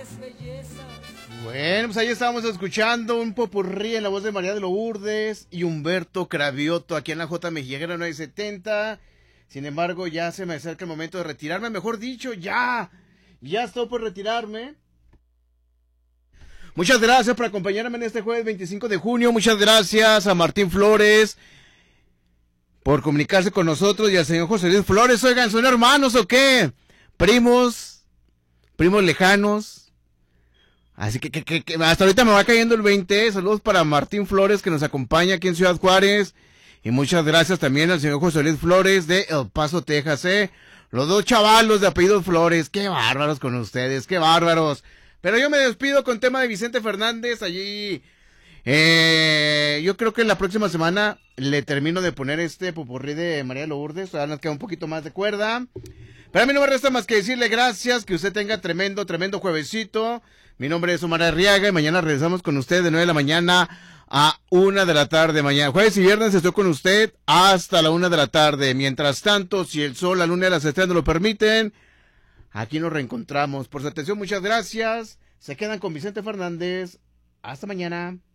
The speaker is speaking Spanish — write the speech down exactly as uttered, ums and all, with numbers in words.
Bueno, pues ahí estábamos escuchando un popurrí en la voz de María de Lourdes y Humberto Cravioto aquí en la J Mexicana nueve setenta. Sin embargo, ya se me acerca el momento de retirarme, mejor dicho, ya, ya estoy por retirarme. Muchas gracias por acompañarme en este jueves veinticinco de junio, muchas gracias a Martín Flores por comunicarse con nosotros y al señor José Luis Flores. Oigan, ¿son hermanos o qué? Primos, primos lejanos. Así que, que, que, que hasta ahorita me va cayendo el veinte. Saludos para Martín Flores, que nos acompaña aquí en Ciudad Juárez. Y muchas gracias también al señor José Luis Flores de El Paso, Texas, ¿eh? Los dos chavalos de apellido Flores. Qué bárbaros con ustedes, qué bárbaros. Pero yo me despido con tema de Vicente Fernández. Allí, eh, yo creo que la próxima semana le termino de poner este popurrí de María Lourdes. Ahora nos queda un poquito más de cuerda. Pero a mí no me resta más que decirle gracias, que usted tenga tremendo, tremendo juevesito. Mi nombre es Omar Arriaga y mañana regresamos con usted de nueve de la mañana a una de la tarde. Mañana, jueves y viernes, estoy con usted hasta la una de la tarde. Mientras tanto, si el sol, la luna y las estrellas nos lo permiten, aquí nos reencontramos. Por su atención, muchas gracias. Se quedan con Vicente Fernández. Hasta mañana.